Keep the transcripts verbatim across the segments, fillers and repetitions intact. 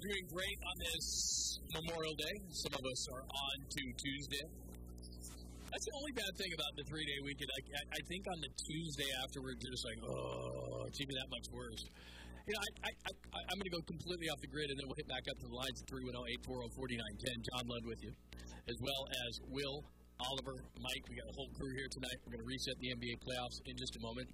doing great on this Memorial Day. Some of us are on to Tuesday. That's the only bad thing about the three-day weekend. I, I, I think on the Tuesday afterwards, you're just like, oh, it's even that much worse. You know, I, I, I, I'm going to go completely off the grid, and then we'll hit back up to the lines at three one zero, eight four zero, four nine one zero. John Lund with you, as well as Will, Oliver, Mike. We got a whole crew here tonight. We're going to reset the N B A playoffs in just a moment.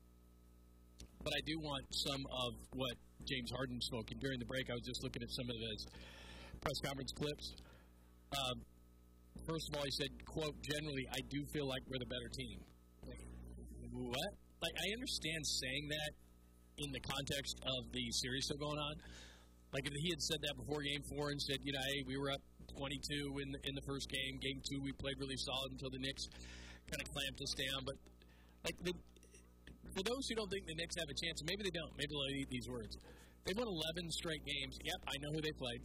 But I do want some of what James Harden spoke. And during the break, I was just looking at some of his press conference clips. Um, first of all, he said, quote, generally, I do feel like we're the better team. Like, what? Like, I understand saying that in the context of the series still going on. Like, if he had said that before Game four and said, you know, hey, we were up twenty-two in the, in the first game. Game two, we played really solid until the Knicks kind of clamped us down. But, like, the for those who don't think the Knicks have a chance, and maybe they don't, maybe they'll eat these words. They've won eleven straight games. Yep, I know who they played.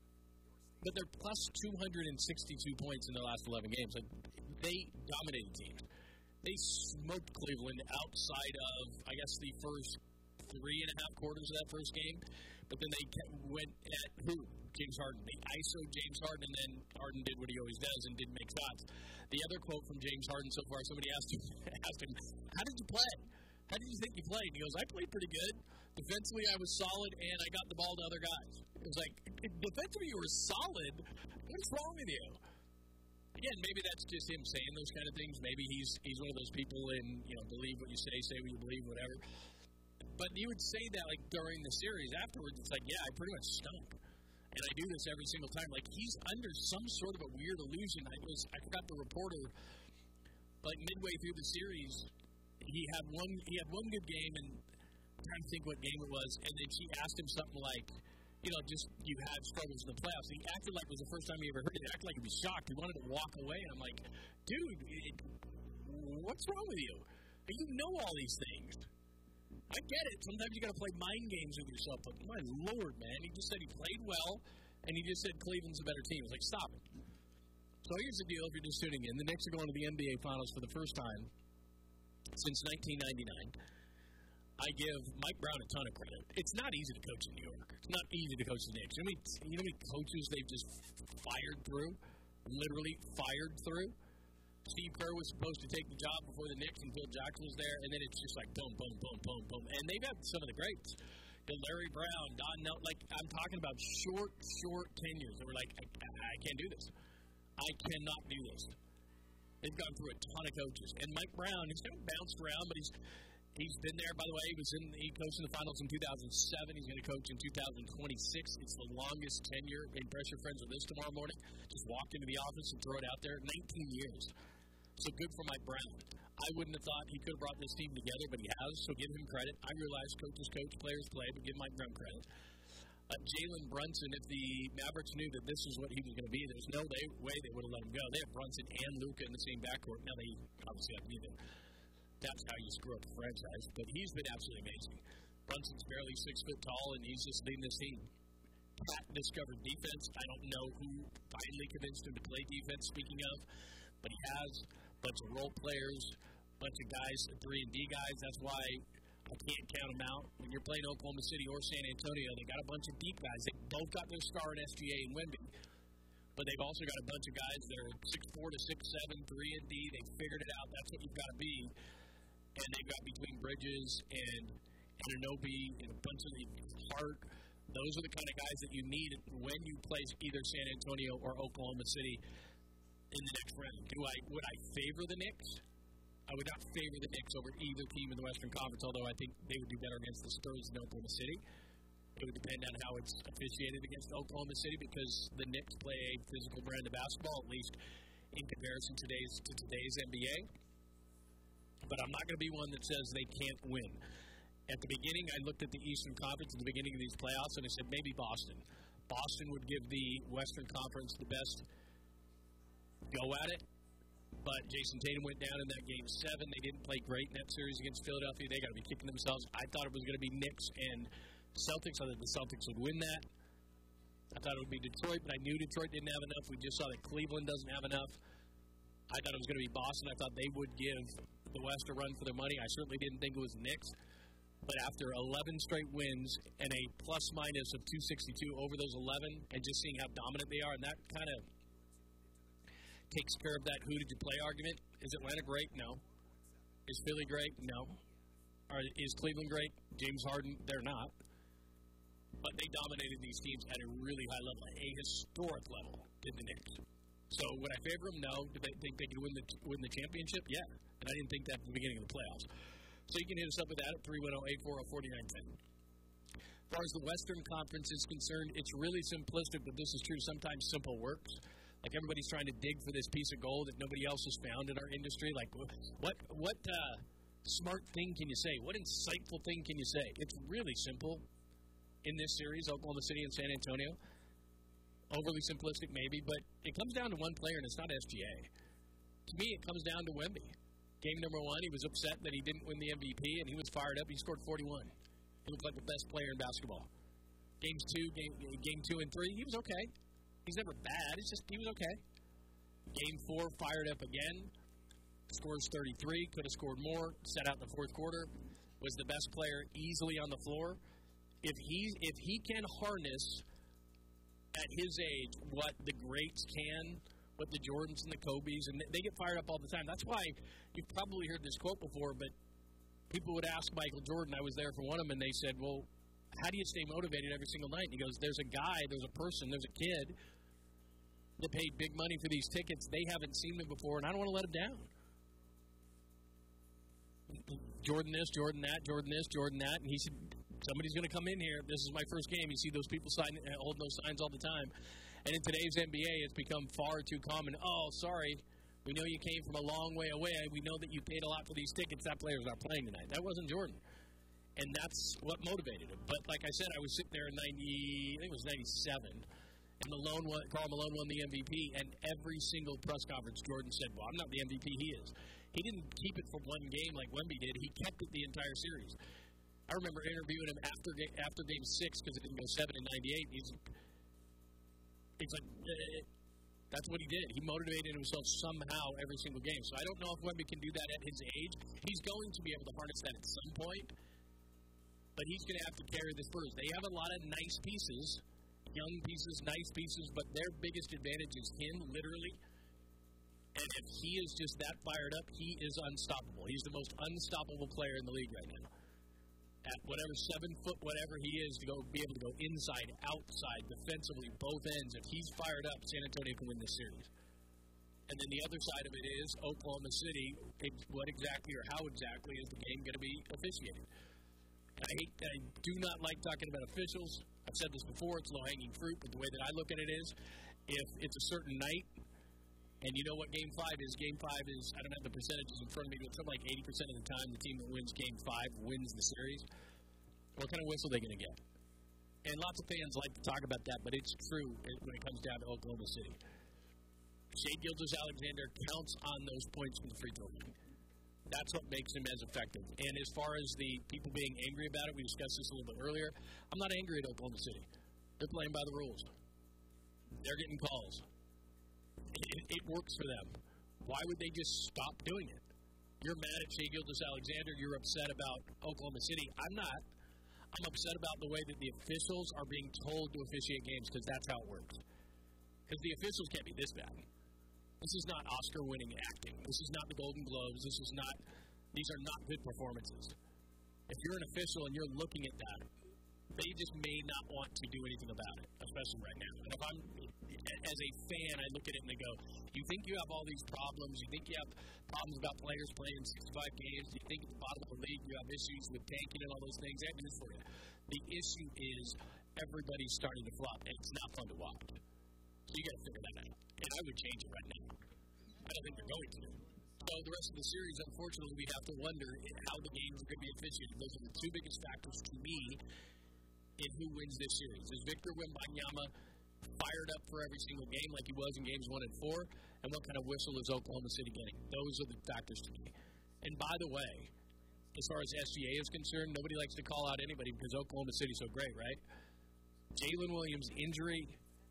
But they're plus two hundred sixty-two points in their last eleven games. Like, they dominated teams. They smoked Cleveland outside of, I guess, the first three and a half quarters of that first game. But then they went at who? James Harden. They I S O'd James Harden, and then Harden did what he always does and didn't make shots. The other quote from James Harden so far, somebody asked him, asked him how did you play? How did you think you played? He goes, I played pretty good. Defensively, I was solid, and I got the ball to other guys. It was like, defensively, you were solid. What's wrong with you? Again, maybe that's just him saying those kind of things. Maybe he's he's one of those people and, you know, believe what you say, say what you believe, whatever. But he would say that, like, during the series. Afterwards, it's like, yeah, I pretty much stunk. And I do this every single time. Like, he's under some sort of a weird illusion. I was, I forgot the reporter, like, midway through the series, he had one he had one good game, and I'm trying to think what game it was, and then she asked him something like, you know, just, you had struggles in the playoffs. He acted like it was the first time he ever heard it. He acted like he was shocked. He wanted to walk away, and I'm like, dude, it, what's wrong with you? You know all these things. I get it. Sometimes you got to play mind games with yourself, but my Lord, man, he just said he played well, and he just said Cleveland's a better team. I was like, stop it. So here's the deal if you're just tuning in. The Knicks are going to the N B A Finals for the first time since nineteen ninety-nine. I give Mike Brown a ton of credit. It's not easy to coach in New York. It's not easy to coach the Knicks. You know how many, you know how many coaches they've just fired through? Literally fired through? Steve Kerr was supposed to take the job before the Knicks and Phil Jackson was there, and then it's just like boom, boom, boom, boom, boom. And they've had some of the greats. You know, Larry Brown, Don Nelson. Like, I'm talking about short, short tenures. They were like, I, I can't do this. I cannot do this. They've gone through a ton of coaches. And Mike Brown, he's kind of bounced around, but he's he's been there. By the way, he was in he coached in the finals in two thousand seven. He's going to coach in two thousand twenty-six. It's the longest tenure in Pressure Friends with this tomorrow morning. Just walked into the office and throw it out there. nineteen years. So good for Mike Brown. I wouldn't have thought he could have brought this team together, but he has, so give him credit. I realize coaches coach, players play, but give Mike Brown credit. Uh, Jalen Brunson, if the Mavericks knew that this was what he was going to be, there's no day, way they would have let him go. They have Brunson and Luka in the same backcourt. Now, they obviously have neither. That's how you screw up a franchise. But he's been absolutely amazing. Brunson's barely six foot tall, and he's just leading this team. Pat discovered defense. I don't know who finally convinced him to play defense, speaking of, but he has a bunch of role players, a bunch of guys, three and D guys. That's why I can't count them out. When you're playing Oklahoma City or San Antonio, they got a bunch of deep guys. They both got their star in S G A and Wemby. But they've also got a bunch of guys that are six four to six seven, three and D. They've figured it out. That's what you've got to be. And they've got between Bridges and Anunoby and a bunch of the Hart. Those are the kind of guys that you need when you play either San Antonio or Oklahoma City in the next round. Do I would I favor the Knicks? I would not favor the Knicks over either team in the Western Conference, although I think they would do better against the Spurs than Oklahoma City. It would depend on how it's officiated against Oklahoma City because the Knicks play a physical brand of basketball, at least in comparison to today's, to today's N B A. But I'm not going to be one that says they can't win. At the beginning, I looked at the Eastern Conference at the beginning of these playoffs, and I said maybe Boston. Boston would give the Western Conference the best go at it. But Jason Tatum went down in that game seven. They didn't play great in that series against Philadelphia. They got to be kicking themselves. I thought it was going to be Knicks and Celtics. I thought the Celtics would win that. I thought it would be Detroit, but I knew Detroit didn't have enough. We just saw that Cleveland doesn't have enough. I thought it was going to be Boston. I thought they would give the West a run for their money. I certainly didn't think it was the Knicks. But after eleven straight wins and a plus-minus of two sixty-two over those eleven, and just seeing how dominant they are, and that kind of takes care of that who did you play argument. Is Atlanta great? No. Is Philly great? No. Or is Cleveland great? James Harden? They're not. But they dominated these teams at a really high level, a historic level, did the Knicks. So would I favor them? No. Did they think they could win the win the championship? Yeah. And I didn't think that at the beginning of the playoffs. So you can hit us up with that at three one zero, eight four zero, four nine one zero. As far as the Western Conference is concerned, it's really simplistic, but this is true. Sometimes simple works. Like everybody's trying to dig for this piece of gold that nobody else has found in our industry. Like what what uh, smart thing can you say? What insightful thing can you say? It's really simple in this series, Oklahoma City and San Antonio. Overly simplistic maybe, but it comes down to one player, and it's not S G A. To me, it comes down to Wemby. Game number one, he was upset that he didn't win the M V P, and he was fired up. He scored forty-one. He looked like the best player in basketball. Games two, game, game two and three, he was okay. He's never bad. It's just he was okay. Game four, fired up again. Scores thirty-three. Could have scored more. Set out in the fourth quarter. Was the best player easily on the floor. If he if he can harness at his age what the greats can, what the Jordans and the Kobes, and they get fired up all the time. That's why you've probably heard this quote before, but people would ask Michael Jordan, I was there for one of them, and they said, well, how do you stay motivated every single night? And he goes, there's a guy, there's a person, there's a kid that paid big money for these tickets. They haven't seen them before, and I don't want to let them down. Jordan this, Jordan that, Jordan this, Jordan that, and he said, somebody's going to come in here. This is my first game. You see those people sign, holding those signs all the time. And in today's N B A, it's become far too common. Oh, sorry, we know you came from a long way away. We know that you paid a lot for these tickets. That player's not playing tonight. That wasn't Jordan. And that's what motivated him. But like I said, I was sitting there in ninety, I think it was ninety-seven, and Malone won, Karl Malone won the M V P, and every single press conference, Jordan said, well, I'm not the M V P, he is. He didn't keep it for one game like Wemby did. He kept it the entire series. I remember interviewing him after after game six because it didn't go seven in ninety-eight. He's It's like, uh, that's what he did. He motivated himself somehow every single game. So I don't know if Wemby can do that at his age. He's going to be able to harness that at some point, but he's going to have to carry the Spurs. They have a lot of nice pieces, young pieces, nice pieces, but their biggest advantage is him, literally. And if he is just that fired up, he is unstoppable. He's the most unstoppable player in the league right now. At whatever seven foot, whatever he is, to go be able to go inside, outside, defensively, both ends. If he's fired up, San Antonio can win this series. And then the other side of it is Oklahoma City. What exactly or how exactly is the game going to be officiated? I hate, I do not like talking about officials. I've said this before. It's low-hanging fruit, but the way that I look at it is, if it's a certain night, and you know what Game five is? Game five is, I don't have the percentages in front of me, but something like eighty percent of the time the team that wins Game five wins the series. What kind of whistle are they going to get? And lots of fans like to talk about that, but it's true when it comes down to Oklahoma City. Shai Gilgeous-Alexander counts on those points from the free throw line. That's what makes him as effective. And as far as the people being angry about it, we discussed this a little bit earlier. I'm not angry at Oklahoma City. They're playing by the rules. They're getting calls. It, it works for them. Why would they just stop doing it? You're mad at Shai Gilgeous-Alexander. You're upset about Oklahoma City. I'm not. I'm upset about the way that the officials are being told to officiate games because that's how it works. Because the officials can't be this bad. This is not Oscar-winning acting. This is not the Golden Globes. This is not, these are not good performances. If you're an official and you're looking at that, they just may not want to do anything about it, especially right now. And if I'm, as a fan, I look at it and they go, you think you have all these problems, you think you have problems about players playing sixty-five games, you think at the bottom of the league you have issues with tanking and all those things, I have news for you. The issue is everybody's starting to flop, and it's not fun to watch. So you got to figure that out. And I would change it right now. I don't think they're going to. So the rest of the series, unfortunately, we have to wonder how the games are going to be officiated. Those are the two biggest factors to me in who wins this series. Is Victor Wembanyama fired up for every single game like he was in games one and four? And what kind of whistle is Oklahoma City getting? Those are the factors to me. And by the way, as far as S G A is concerned, nobody likes to call out anybody because Oklahoma City's so great, right? Jalen Williams' injury,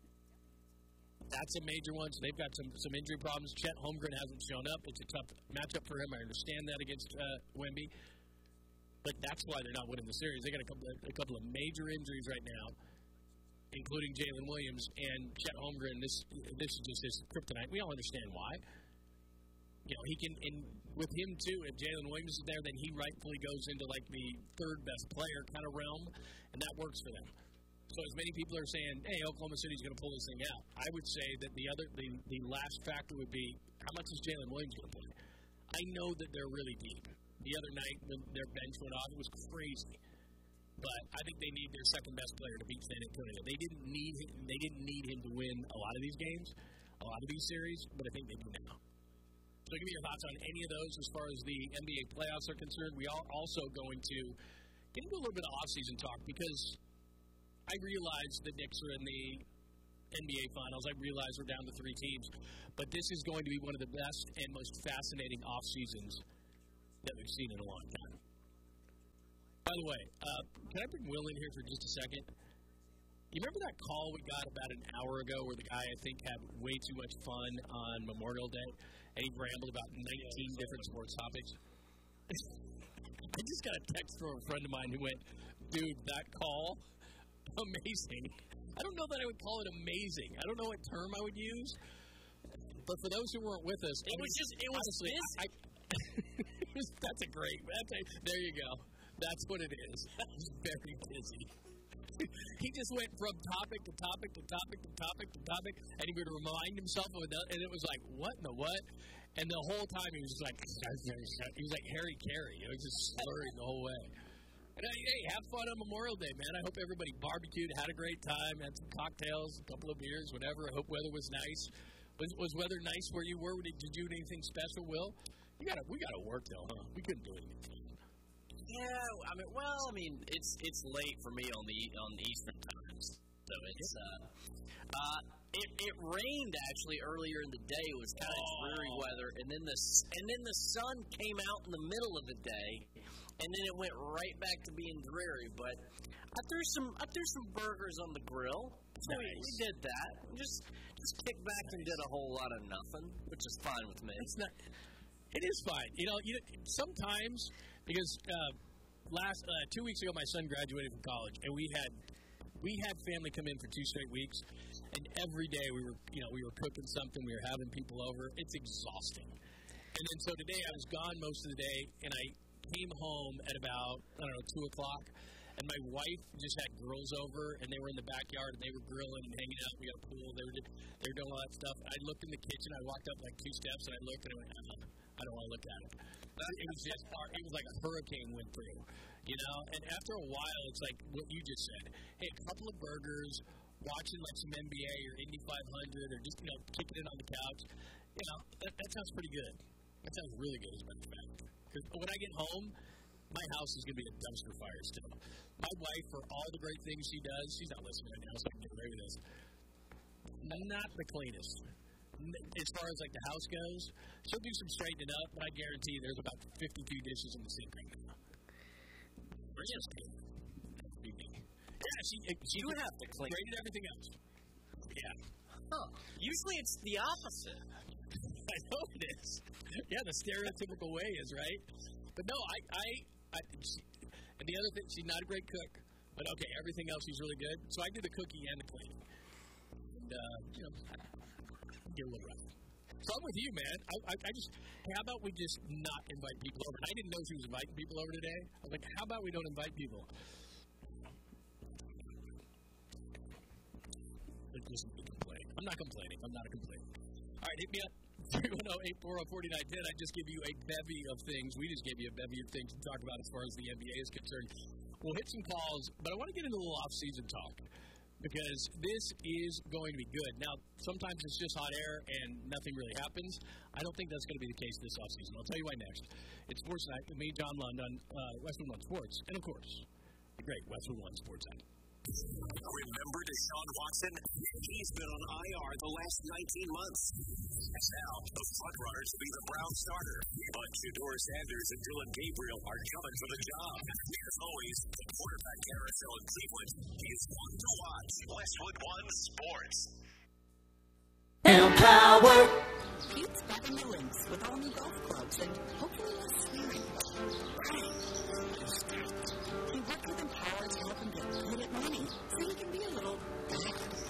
that's a major one. So they've got some, some injury problems. Chet Holmgren hasn't shown up. It's a tough matchup for him. I understand that against uh, Wemby. but that's why they're not winning the series. They got a couple of, a couple of major injuries right now, including Jalen Williams and Chet Holmgren. This this is just his kryptonite. We all understand why. You know, he can, and with him too, if Jalen Williams is there, then he rightfully goes into like the third best player kind of realm, and that works for them. So as many people are saying, hey, Oklahoma City's going to pull this thing out, I would say that the other, the, the last factor would be, how much is Jalen Williams going to play? I know that they're really deep. The other night when their bench went off, it was crazy. But I think they need their second best player to beat San Antonio. They didn't need him, they didn't need him to win a lot of these games, a lot of these series, but I think they do now. So give me your thoughts on any of those as far as the N B A playoffs are concerned. We are also going to get into a little bit of off-season talk because I realize the Knicks are in the N B A Finals. I realize we're down to three teams. But this is going to be one of the best and most fascinating off-seasons that we've seen in a long time. By the way, uh, can I bring Will in here for just a second? You remember that call we got about an hour ago where the guy, I think, had way too much fun on Memorial Day, and he rambled about nineteen different sports topics? I just got a text from a friend of mine who went, dude, that call, amazing. I don't know that I would call it amazing. I don't know what term I would use. But for those who weren't with us, it was just, it was honestly, busy. I, it was, that's a great, that's a, there you go. That's what it is. It's very busy. He just went from topic to topic to topic to topic to topic, and he would remind himself of it, and it was like, what in the what? And the whole time he was just like, he was like Harry Carey. He was just slurring the whole way. And hey, have fun on Memorial Day, man. I hope everybody barbecued, had a great time, had some cocktails, a couple of beers, whatever. I hope weather was nice. Was, was weather nice where you were? Did you do anything special, Will? You gotta, we got to work, though, huh? We couldn't do anything. Yeah, I mean, well, I mean, it's it's late for me on the on the Eastern times, so it's uh, uh, it it rained actually earlier in the day. It was kind of oh. dreary weather, and then the and then the sun came out in the middle of the day, and then it went right back to being dreary. But I threw some I threw some burgers on the grill. So nice. we, we did that. We just just kicked back nice. and did a whole lot of nothing, which is fine with me. It's not. It is fine. You know, you know sometimes. Because uh, last uh, two weeks ago, my son graduated from college, and we had we had family come in for two straight weeks, and every day we were you know we were cooking something, we were having people over. It's exhausting. And then so today I was gone most of the day, and I came home at about I don't know two o'clock, and my wife just had girls over, and they were in the backyard, and they were grilling and hanging out. We got a pool. They were they were doing all that stuff. I looked in the kitchen. I walked up like two steps, and I looked, and I went, I don't, I don't want to look at it. It was just, it was like a hurricane went through, you know? And after a while, it's like what you just said. Hey, a couple of burgers, watching like some N B A or Indy five hundred, or just, you know, kicking it on the couch. You know, that, that sounds pretty good. That sounds really good, as a matter of fact. Because when I get home, my house is going to be a dumpster fire still. My wife, for all the great things she does, she's not listening right now, so I can get away with this. Not the cleanest. As far as like the house goes, she'll do some straightening up, but I guarantee you there's about fifty-two dishes in the sink right now. Just kidding. Yeah, she she would have to clean everything else. Yeah. Huh. Usually it's the opposite. I know it is. Yeah, the stereotypical way is right. But no, I I, I she, and the other thing, she's not a great cook, but okay, everything else she's really good. So I do the cooking and the cleaning. And uh, you know. Get a little rough. So I'm with you, man. I, I, I just, hey, how about we just not invite people over? I didn't know she was inviting people over today. I was like, how about we don't invite people? Just complain. I'm not complaining. I'm not a complainer. All right, hit me up. three one zero, eight four zero, four nine one zero. I just give you a bevy of things. We just gave you a bevy of things to talk about as far as the N B A is concerned. We'll hit some calls, but I want to get into a little off-season talk. Because this is going to be good. Now, sometimes it's just hot air and nothing really happens. I don't think that's going to be the case this offseason. I'll tell you why next. It's Sports Night with me, John Lund, on uh, Westwood One Sports. And, of course, the great Westwood One Sports Night. Remember Deshaun Watson? He's been on I R the last nineteen months. Now, the front runners to be the Brown starter. But Shedeur Sanders and Dylan Gabriel are coming for the job. As always, the quarterback carousel in Cleveland is one to watch. Westwood One Sports. Power. Pete's back in the links with all new golf clubs and hopefully less swearing. He worked with Empower to help him get good at money so he can be a little